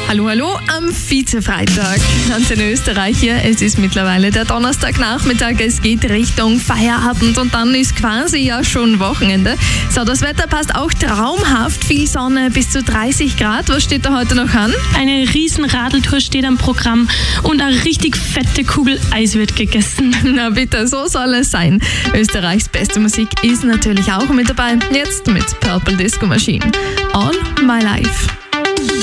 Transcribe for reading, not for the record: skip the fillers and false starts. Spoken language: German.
Hallo, hallo am Vize-Freitag. Antenne Österreich hier. Es ist mittlerweile der Donnerstagnachmittag. Es geht Richtung Feierabend und dann ist quasi ja schon Wochenende. So, das Wetter passt auch traumhaft. Viel Sonne, bis zu 30 Grad. Was steht da heute noch an? Eine riesen Radeltour steht am Programm und eine richtig fette Kugel Eis wird gegessen. Na bitte, so soll es sein. Österreichs beste Musik ist natürlich auch mit dabei. Jetzt mit Purple Disco Machine. All My Life.